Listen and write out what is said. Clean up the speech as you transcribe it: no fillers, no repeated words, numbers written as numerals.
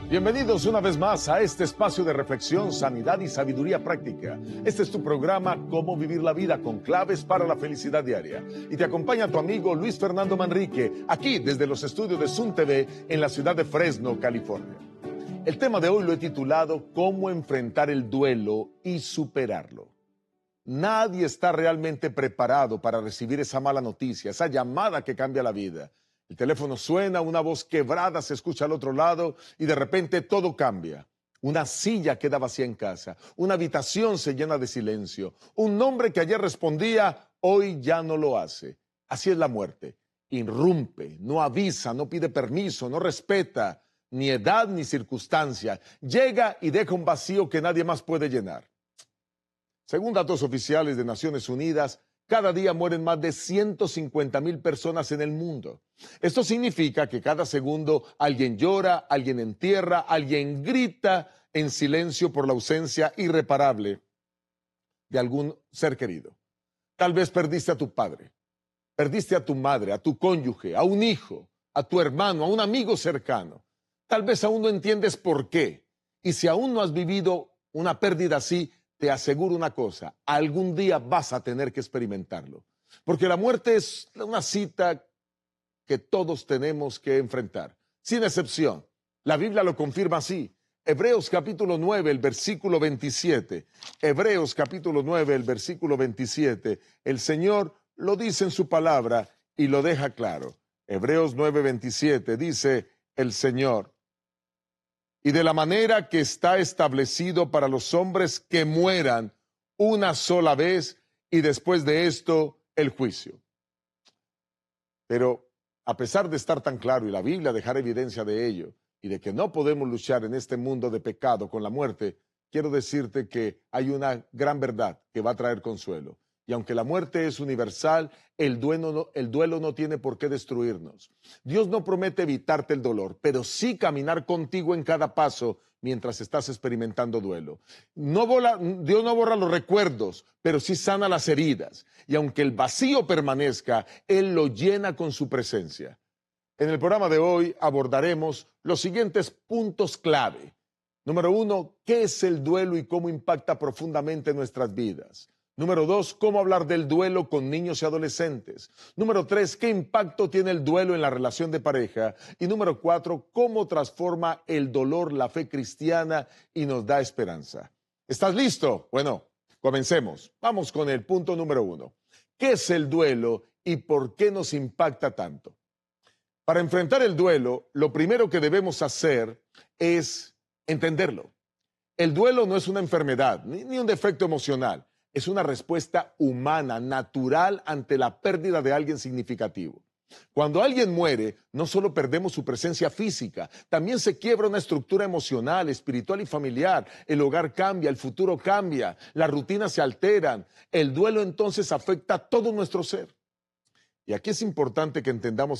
Bienvenidos una vez más a este espacio de reflexión, sanidad y sabiduría práctica. Este es tu programa Cómo vivir la vida con claves para la felicidad diaria. Y te acompaña tu amigo Luis Fernando Manrique, aquí desde los estudios de Sun TV en la ciudad de Fresno, California. El tema de hoy lo he titulado Cómo enfrentar el duelo y superarlo. Nadie está realmente preparado para recibir esa mala noticia, esa llamada que cambia la vida. El teléfono suena, una voz quebrada se escucha al otro lado y de repente todo cambia. Una silla queda vacía en casa, una habitación se llena de silencio. Un nombre que ayer respondía, hoy ya no lo hace. Así es la muerte. Irrumpe, no avisa, no pide permiso, no respeta ni edad ni circunstancia. Llega y deja un vacío que nadie más puede llenar. Según datos oficiales de Naciones Unidas, cada día mueren más de 150,000 personas en el mundo. Esto significa que cada segundo alguien llora, alguien entierra, alguien grita en silencio por la ausencia irreparable de algún ser querido. Tal vez perdiste a tu padre, perdiste a tu madre, a tu cónyuge, a un hijo, a tu hermano, a un amigo cercano. Tal vez aún no entiendes por qué. Y si aún no has vivido una pérdida así, te aseguro una cosa, algún día vas a tener que experimentarlo. Porque la muerte es una cita que todos tenemos que enfrentar, sin excepción. La Biblia lo confirma así. Hebreos capítulo 9, el versículo 27. Hebreos capítulo 9, el versículo 27. El Señor lo dice en su palabra y lo deja claro. Hebreos 9, 27 dice el Señor. Y de la manera que está establecido para los hombres que mueran una sola vez y después de esto el juicio. Pero a pesar de estar tan claro y la Biblia dejar evidencia de ello y de que no podemos luchar en este mundo de pecado con la muerte, quiero decirte que hay una gran verdad que va a traer consuelo. Y aunque la muerte es universal, el duelo no tiene por qué destruirnos. Dios no promete evitarte el dolor, pero sí caminar contigo en cada paso mientras estás experimentando duelo. Dios no borra los recuerdos, pero sí sana las heridas. Y aunque el vacío permanezca, Él lo llena con su presencia. En el programa de hoy abordaremos los siguientes puntos clave. Número 1, ¿qué es el duelo y cómo impacta profundamente nuestras vidas? Número 2, ¿cómo hablar del duelo con niños y adolescentes? Número 3, ¿qué impacto tiene el duelo en la relación de pareja? Y número 4, ¿cómo transforma el dolor la fe cristiana y nos da esperanza? ¿Estás listo? Bueno, comencemos. Vamos con el punto número 1. ¿Qué es el duelo y por qué nos impacta tanto? Para enfrentar el duelo, lo primero que debemos hacer es entenderlo. El duelo no es una enfermedad ni un defecto emocional. Es una respuesta humana, natural ante la pérdida de alguien significativo. Cuando alguien muere, no solo perdemos su presencia física, también se quiebra una estructura emocional, espiritual y familiar. El hogar cambia, el futuro cambia, las rutinas se alteran. El duelo entonces afecta a todo nuestro ser. Y aquí es importante que entendamos